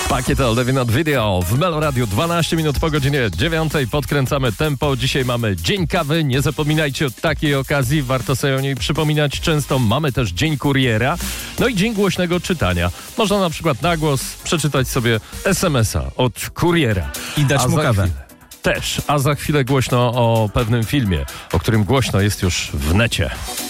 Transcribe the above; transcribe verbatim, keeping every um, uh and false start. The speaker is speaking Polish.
Pakiet Oldy Not Video w Melo Radio. dwanaście minut po godzinie dziewiątej. Podkręcamy tempo. Dzisiaj mamy Dzień Kawy. Nie zapominajcie o takiej okazji. Warto sobie o niej przypominać często. Mamy też Dzień Kuriera. No i Dzień Głośnego Czytania. Można na przykład na głos przeczytać sobie es em es a od kuriera. I dać mu kawę. Też. A za chwilę głośno o pewnym filmie, o którym głośno jest już w necie.